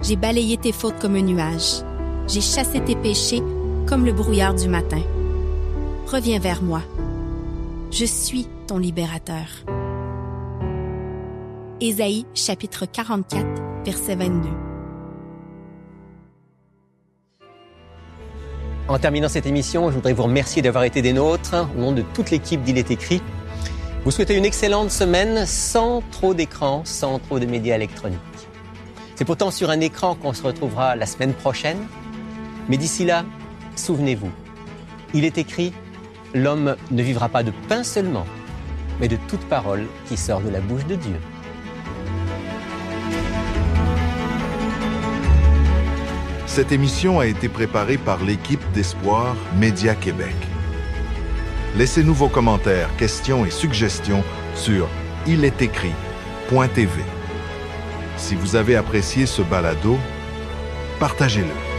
J'ai balayé tes fautes comme un nuage. J'ai chassé tes péchés comme le brouillard du matin. Reviens vers moi. Je suis ton libérateur. Ésaïe, chapitre 44, verset 22. En terminant cette émission, je voudrais vous remercier d'avoir été des nôtres, au nom de toute l'équipe d'Il est écrit. Vous souhaitez une excellente semaine sans trop d'écran, sans trop de médias électroniques. C'est pourtant sur un écran qu'on se retrouvera la semaine prochaine. Mais d'ici là, souvenez-vous, il est écrit « L'homme ne vivra pas de pain seulement, mais de toute parole qui sort de la bouche de Dieu. » Cette émission a été préparée par l'équipe d'Espoir Média Québec. Laissez-nous vos commentaires, questions et suggestions sur iletécrit.tv. Si vous avez apprécié ce balado, partagez-le.